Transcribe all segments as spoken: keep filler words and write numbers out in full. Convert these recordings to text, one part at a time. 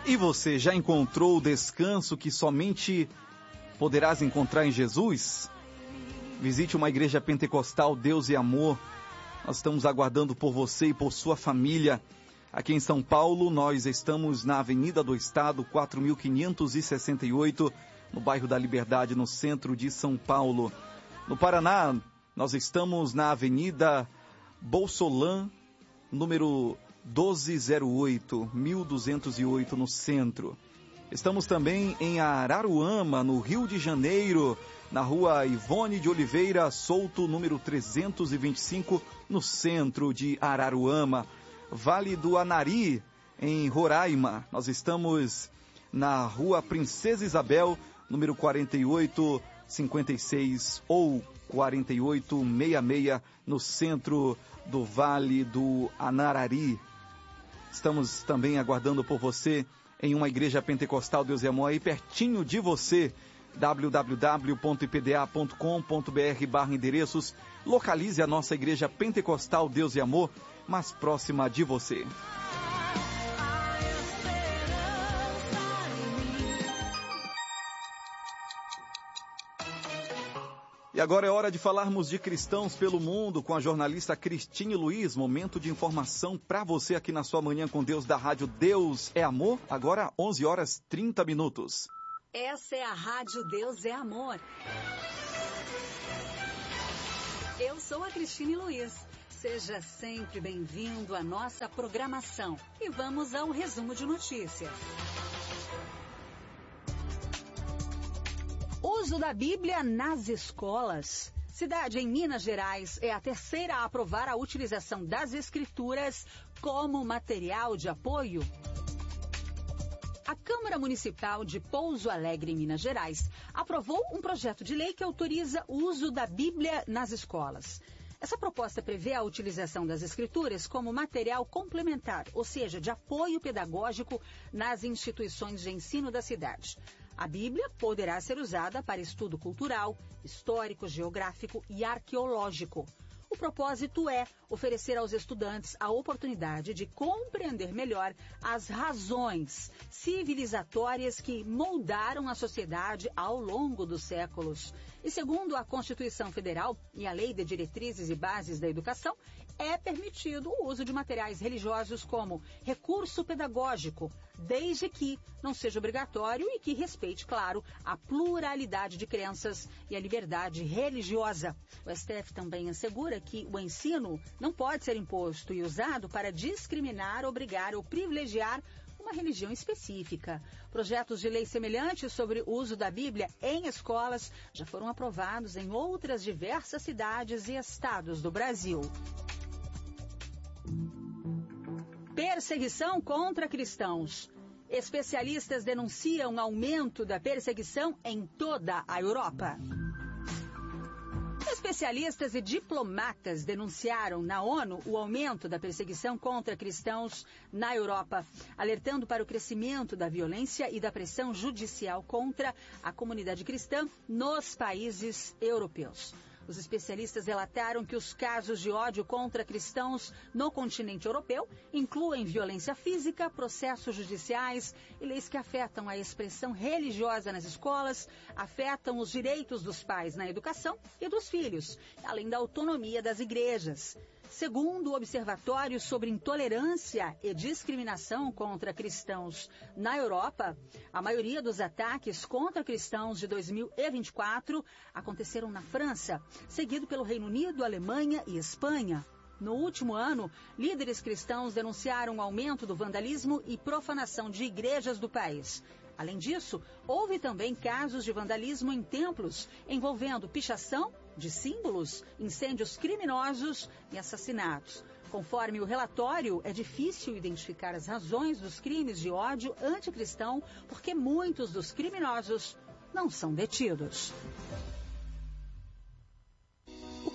E você já encontrou o descanso que somente poderás encontrar em Jesus? Visite uma igreja pentecostal Deus e Amor. Nós estamos aguardando por você e por sua família. Aqui em São Paulo, nós estamos na Avenida do Estado, quatro mil quinhentos e sessenta e oito, no bairro da Liberdade, no centro de São Paulo. No Paraná, nós estamos na Avenida Bolsolã, número doze zero oito, mil duzentos e oito, no centro. Estamos também em Araruama, no Rio de Janeiro, na rua Ivone de Oliveira Souto, número trezentos e vinte e cinco, no centro de Araruama. Vale do Anari, em Roraima. Nós estamos na rua Princesa Isabel, número quarenta e oito cinquenta e seis ou quarenta e oito sessenta e seis, no centro do Vale do Anarari. Estamos também aguardando por você em uma igreja pentecostal Deus e Amor aí pertinho de você. w w w ponto i p d a ponto com ponto b r barra endereços. Localize a nossa igreja pentecostal Deus e Amor mais próxima de você. E agora é hora de falarmos de cristãos pelo mundo com a jornalista Cristine Luiz. Momento de informação para você aqui na sua Manhã com Deus da rádio Deus é Amor. Agora onze horas e trinta minutos. Essa é a rádio Deus é Amor. Eu sou a Cristine Luiz. Seja sempre bem-vindo à nossa programação. E vamos ao resumo de notícias. Uso da Bíblia nas escolas. Cidade em Minas Gerais é a terceira a aprovar a utilização das Escrituras como material de apoio. A Câmara Municipal de Pouso Alegre, em Minas Gerais, aprovou um projeto de lei que autoriza o uso da Bíblia nas escolas. Essa proposta prevê a utilização das Escrituras como material complementar, ou seja, de apoio pedagógico nas instituições de ensino da cidade. A Bíblia poderá ser usada para estudo cultural, histórico, geográfico e arqueológico. O propósito é oferecer aos estudantes a oportunidade de compreender melhor as razões civilizatórias que moldaram a sociedade ao longo dos séculos. E segundo a Constituição Federal e a Lei de Diretrizes e Bases da Educação, é permitido o uso de materiais religiosos como recurso pedagógico, desde que não seja obrigatório e que respeite, claro, a pluralidade de crenças e a liberdade religiosa. O S T F também assegura que o ensino não pode ser imposto e usado para discriminar, obrigar ou privilegiar uma religião específica. Projetos de lei semelhantes sobre o uso da Bíblia em escolas já foram aprovados em outras diversas cidades e estados do Brasil. Perseguição contra cristãos. Especialistas denunciam aumento da perseguição em toda a Europa. Especialistas e diplomatas denunciaram na ONU o aumento da perseguição contra cristãos na Europa, alertando para o crescimento da violência e da pressão judicial contra a comunidade cristã nos países europeus. Os especialistas relataram que os casos de ódio contra cristãos no continente europeu incluem violência física, processos judiciais e leis que afetam a expressão religiosa nas escolas, afetam os direitos dos pais na educação e dos filhos, além da autonomia das igrejas. Segundo o Observatório sobre Intolerância e Discriminação contra Cristãos na Europa, a maioria dos ataques contra cristãos de dois mil e vinte e quatro aconteceram na França, seguido pelo Reino Unido, Alemanha e Espanha. No último ano, líderes cristãos denunciaram o aumento do vandalismo e profanação de igrejas do país. Além disso, houve também casos de vandalismo em templos, envolvendo pichação de símbolos, incêndios criminosos e assassinatos. Conforme o relatório, é difícil identificar as razões dos crimes de ódio anticristão, porque muitos dos criminosos não são detidos. O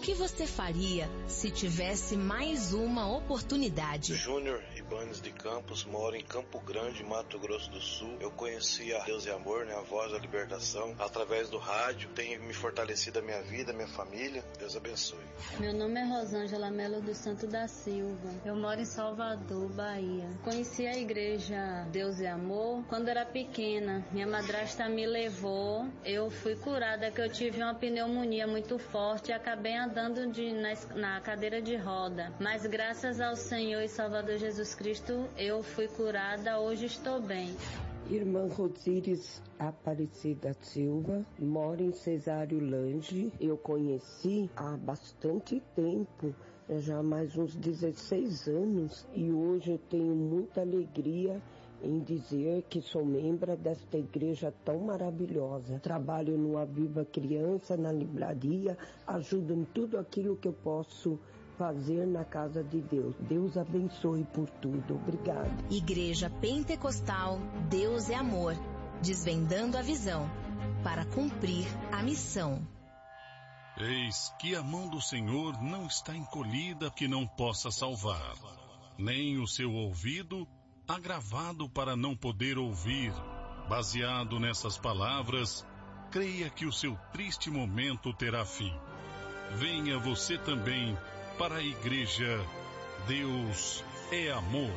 que você faria se tivesse mais uma oportunidade? Júnior Ibanez de Campos, moro em Campo Grande, Mato Grosso do Sul. Eu conheci a Deus e Amor, né, a voz da libertação, através do rádio. Tem me fortalecido a minha vida, a minha família. Deus abençoe. Meu nome é Rosângela Melo dos Santos da Silva. Eu moro em Salvador, Bahia. Conheci a igreja Deus e Amor quando era pequena. Minha madrasta me levou. Eu fui curada, que eu tive uma pneumonia muito forte e acabei andando de, na, na cadeira de roda. Mas graças ao Senhor e Salvador Jesus Cristo, eu fui curada, hoje estou bem. Irmã Rosíris Aparecida Silva, moro em Cesário Lange. Eu conheci há bastante tempo, já há mais uns dezesseis anos, e hoje eu tenho muita alegria em dizer que sou membro desta igreja tão maravilhosa. Trabalho no Aviva Criança, na livraria, ajudo em tudo aquilo que eu posso fazer na casa de Deus. Deus abençoe por tudo. Obrigada. Igreja Pentecostal Deus é Amor, desvendando a visão para cumprir a missão. Eis que a mão do Senhor não está encolhida que não possa salvar, nem o seu ouvido agravado para não poder ouvir. Baseado nessas palavras, creia que o seu triste momento terá fim. Venha você também para a igreja Deus é Amor.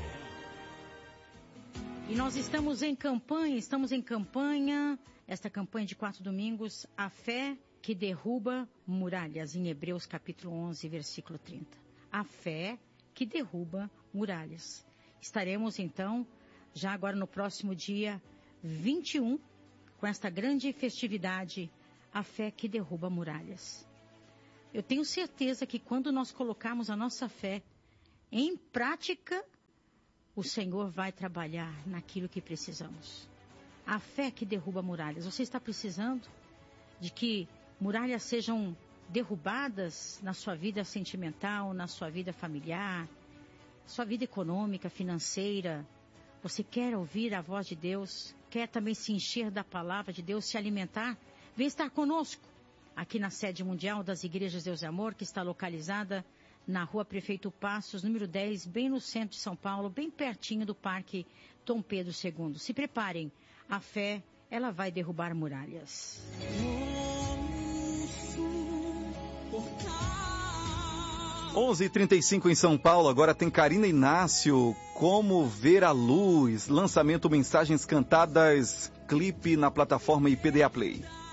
E nós estamos em campanha, estamos em campanha, esta campanha de quatro domingos, a fé que derruba muralhas, em Hebreus capítulo onze, versículo trinta. A fé que derruba muralhas. Estaremos então, já agora no próximo dia vinte e um, com esta grande festividade, a fé que derruba muralhas. Eu tenho certeza que quando nós colocarmos a nossa fé em prática, o Senhor vai trabalhar naquilo que precisamos. A fé que derruba muralhas. Você está precisando de que muralhas sejam derrubadas na sua vida sentimental, na sua vida familiar, sua vida econômica, financeira? Você quer ouvir a voz de Deus? Quer também se encher da palavra de Deus, se alimentar? Vem estar conosco aqui na sede mundial das Igrejas Deus e Amor, que está localizada na Rua Prefeito Passos, número dez, bem no centro de São Paulo, bem pertinho do Parque Dom Pedro segundo. Se preparem, a fé, ela vai derrubar muralhas. onze e trinta e cinco em São Paulo, agora tem Karina Inácio, Como Ver a Luz, lançamento Mensagens Cantadas, clipe na plataforma I P D A Play.